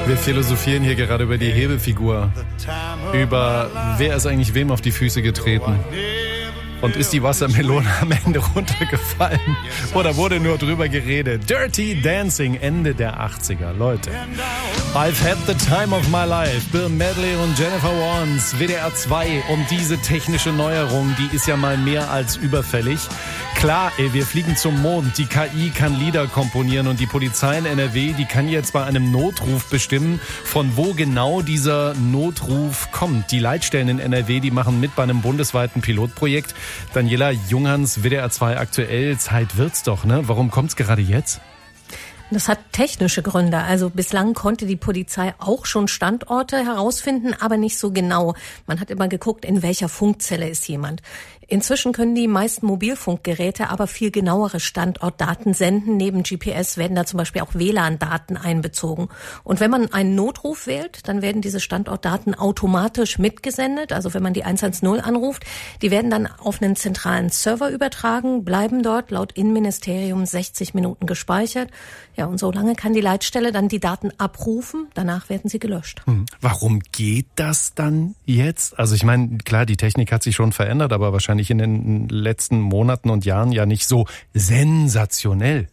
Wir philosophieren hier gerade über die Hebefigur, über wer ist eigentlich wem auf die Füße getreten. Und ist die Wassermelone am Ende runtergefallen oder wurde nur drüber geredet? Dirty Dancing, Ende der 80er, Leute. I've had the time of my life. Bill Medley und Jennifer Warnes, WDR 2. Und diese technische Neuerung, die ist ja mal mehr als überfällig. Klar, wir fliegen zum Mond. Die KI kann Lieder komponieren und die Polizei in NRW, die kann jetzt bei einem Notruf bestimmen, von wo genau dieser Notruf kommt. Die Leitstellen in NRW, die machen mit bei einem bundesweiten Pilotprojekt. Daniela Junghans, WDR 2 aktuell. Zeit wird's doch, ne? Warum kommt's gerade jetzt? Das hat technische Gründe. Also bislang konnte die Polizei auch schon Standorte herausfinden, aber nicht so genau. Man hat immer geguckt, in welcher Funkzelle ist jemand. Inzwischen können die meisten Mobilfunkgeräte aber viel genauere Standortdaten senden. Neben GPS werden da zum Beispiel auch WLAN-Daten einbezogen. Und wenn man einen Notruf wählt, dann werden diese Standortdaten automatisch mitgesendet. Also wenn man die 110 anruft, die werden dann auf einen zentralen Server übertragen, bleiben dort laut Innenministerium 60 Minuten gespeichert. Ja, und so lange kann die Leitstelle dann die Daten abrufen. Danach werden sie gelöscht. Warum geht das dann jetzt? Also ich meine, klar, die Technik hat sich schon verändert, aber wahrscheinlich in den letzten Monaten und Jahren ja nicht so sensationell.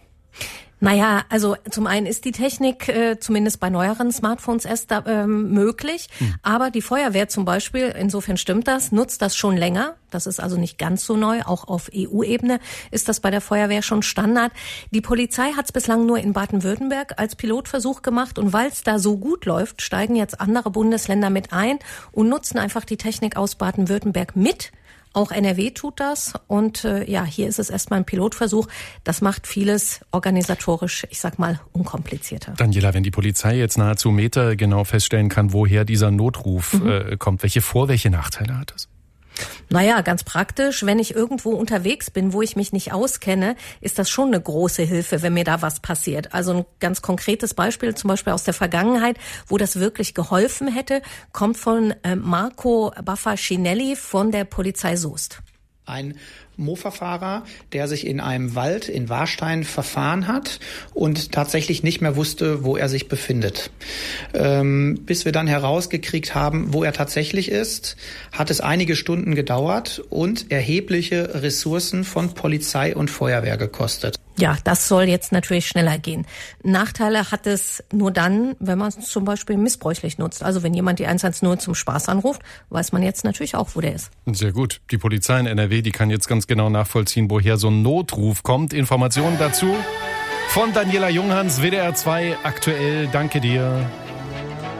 Naja, also zum einen ist die Technik zumindest bei neueren Smartphones erst möglich, aber die Feuerwehr zum Beispiel, insofern stimmt das, nutzt das schon länger. Das ist also nicht ganz so neu, auch auf EU-Ebene ist das bei der Feuerwehr schon Standard. Die Polizei hat es bislang nur in Baden-Württemberg als Pilotversuch gemacht und weil es da so gut läuft, steigen jetzt andere Bundesländer mit ein und nutzen einfach die Technik aus Baden-Württemberg mit. Auch NRW tut das und hier ist es erstmal ein Pilotversuch. Das macht vieles organisatorisch, ich sag mal, unkomplizierter. Daniela, wenn die Polizei jetzt nahezu metergenau feststellen kann, woher dieser Notruf kommt, welche welche Nachteile hat es? Naja, ganz praktisch, wenn ich irgendwo unterwegs bin, wo ich mich nicht auskenne, ist das schon eine große Hilfe, wenn mir da was passiert. Also ein ganz konkretes Beispiel, zum Beispiel aus der Vergangenheit, wo das wirklich geholfen hätte, kommt von Marco Baffacinelli von der Polizei Soest. Ein Mofa-Fahrer, der sich in einem Wald in Warstein verfahren hat und tatsächlich nicht mehr wusste, wo er sich befindet. Bis wir dann herausgekriegt haben, wo er tatsächlich ist, hat es einige Stunden gedauert und erhebliche Ressourcen von Polizei und Feuerwehr gekostet. Ja, das soll jetzt natürlich schneller gehen. Nachteile hat es nur dann, wenn man es zum Beispiel missbräuchlich nutzt. Also wenn jemand die 110 zum Spaß anruft, weiß man jetzt natürlich auch, wo der ist. Sehr gut. Die Polizei in NRW, die kann jetzt ganz genau nachvollziehen, woher so ein Notruf kommt. Informationen dazu von Daniela Junghans, WDR 2 aktuell. Danke dir.